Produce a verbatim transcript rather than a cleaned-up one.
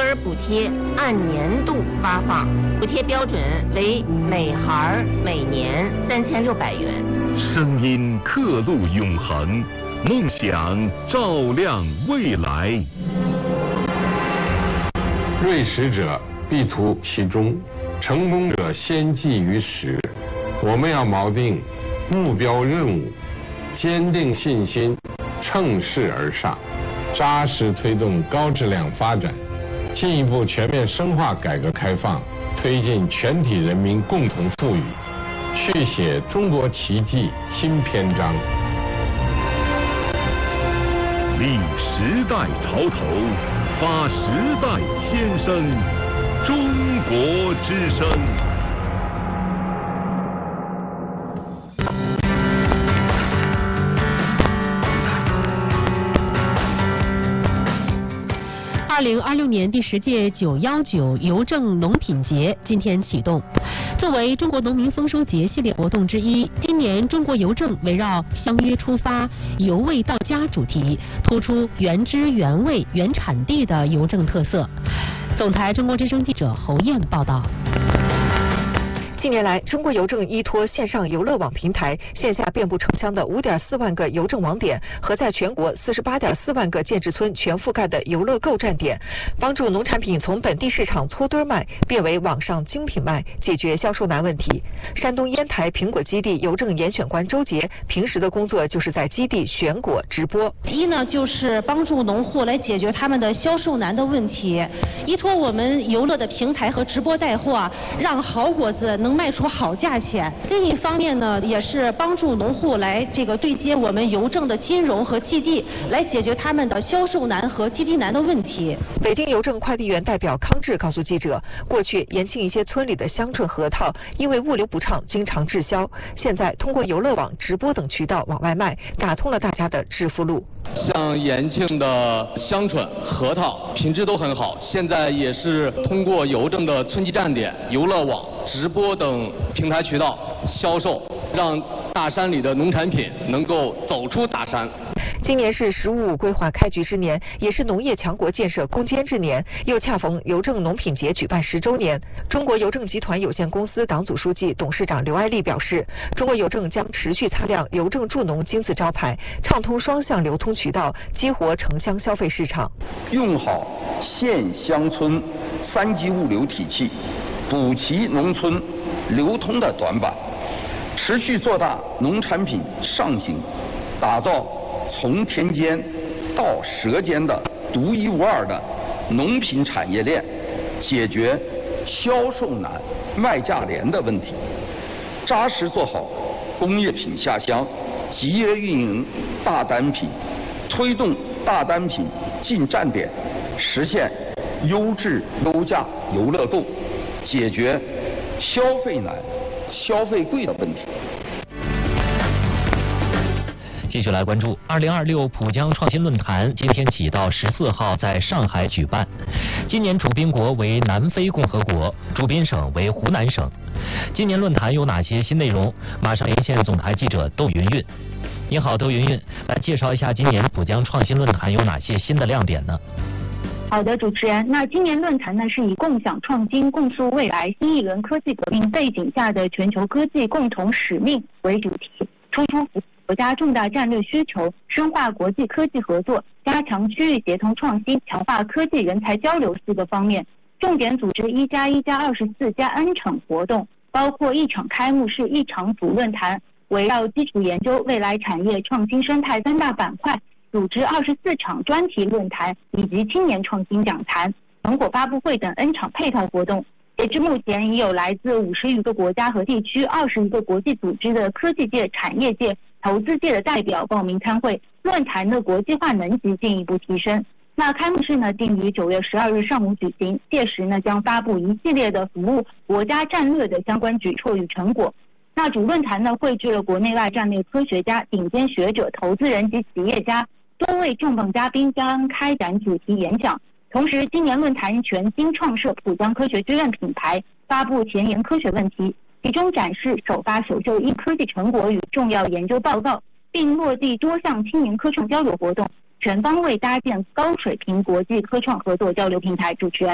儿补贴按年度发放，补贴标准为每孩每年三千六百元。 声音刻录永恒，梦想照亮未来。 锐实者必图其中，成功者先记于始。我们要锚定目标任务，坚定信心，乘势而上，扎实推动高质量发展，进一步全面深化改革开放，推进全体人民共同富裕，续写中国奇迹新篇章。 立时代潮头，发时代先声，中国之声。 二零二六年第十届九幺九邮政农品节今天启动。作为中国农民丰收节系列活动之一，今年中国邮政围绕相约出发、邮味到家主题，突出原汁原味、原产地的邮政特色。总台中国之声记者侯燕报道。 近年来，中国邮政依托线上邮乐网平台，线下遍布城乡的五点四万个邮政网点和在全国四十八点四万个建制村全覆盖的邮乐购站点，帮助农产品从本地市场搓堆卖变为网上精品卖，解决销售难问题。山东烟台苹果基地邮政严选官周杰平时的工作就是在基地选果直播。 一呢，就是帮助农户来解决他们的销售难的问题，依托我们邮乐的平台和直播带货啊，让好果子能卖出好价钱。另一方面呢，也是帮助农户来这个对接我们邮政的金融和基地，来解决他们的销售难和基地难的问题。 北京邮政快递员代表康志告诉记者，过去延庆一些村里的香椿核桃因为物流不畅经常滞销，现在通过邮乐网、直播等渠道往外卖，打通了大家的致富路。 像延庆的香椿、核桃品质都很好，现在也是通过邮政的村级站点、邮乐网、直播等平台渠道销售，让大山里的农产品能够走出大山。 今年是“十五五”规划开局之年，也是农业强国建设攻坚之年，又恰逢邮政农品节举办十周年。中国邮政集团有限公司党组书记、董事长刘爱丽表示，中国邮政将持续擦亮邮政助农金字招牌，畅通双向流通渠道，激活城乡消费市场。 用好县乡村三级物流体系，补齐农村流通的短板，持续做大农产品上行，打造从田间到舌尖的独一无二的农品产业链，解决销售难、卖价廉的问题，扎实做好工业品下乡、集约运营大单品，推动大单品进站点，实现优质优价邮乐购，解决消费难、消费贵的问题。 继续来关注二零二六浦江创新论坛，今天起到十四号在上海举办。今年主宾国为南非共和国，主宾省为湖南省。今年论坛有哪些新内容？马上连线总台记者窦云云。你好，窦云云，来介绍一下今年浦江创新论坛有哪些新的亮点呢？ 好的，主持人，那今年论坛呢是以共享创新、共塑未来新一轮科技革命背景下的全球科技共同使命为主题，突出国家重大战略需求，深化国际科技合作，加强区域协同创新，强化科技人才交流四个方面，重点组织一加一加二十四加 N 场活动，包括一场开幕式、一场主论坛，围绕基础研究、未来产业、创新生态三大板块，组织二十四场专题论坛以及青年创新讲坛、成果发布会等 N 场配套活动。截至目前，已有来自五十余个国家和地区、二十余个国际组织的科技界、产业界、投资界的代表报名参会，论坛的国际化能级进一步提升。那开幕式呢，定于九月十二日上午举行，届时呢将发布一系列的服务国家战略的相关举措与成果。那主论坛呢，汇聚了国内外战略科学家、顶尖学者、投资人及企业家，多位重磅嘉宾将开展主题演讲。同时，今年论坛全新创设浦江科学之刃品牌，发布前沿科学问题，其中展示首发首秀一科技成果与重要研究报告，并落地多项青年科创交流活动，全方位搭建高水平国际科创合作交流平台。主持人。